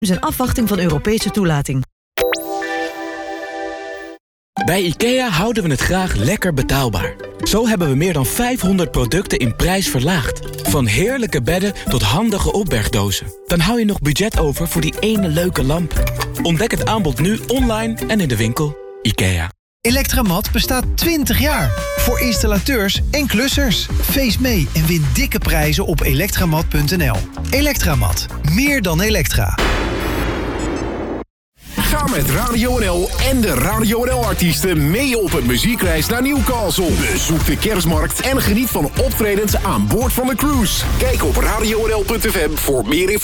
en afwachting van Europese toelating. Bij IKEA houden we het graag lekker betaalbaar. Zo hebben we meer dan 500 producten in prijs verlaagd. Van heerlijke bedden tot handige opbergdozen. Dan hou je nog budget over voor die ene leuke lamp. Ontdek het aanbod nu online en in de winkel. IKEA. Electramat bestaat 20 jaar. Voor installateurs en klussers. Feest mee en win dikke prijzen op elektramat.nl. Electramat. Meer dan elektra. Ga met Radio NL en de Radio NL-artiesten mee op het muziekreis naar Newcastle. Bezoek de kerstmarkt en geniet van optredens aan boord van de cruise. Kijk op radionl.fm voor meer informatie.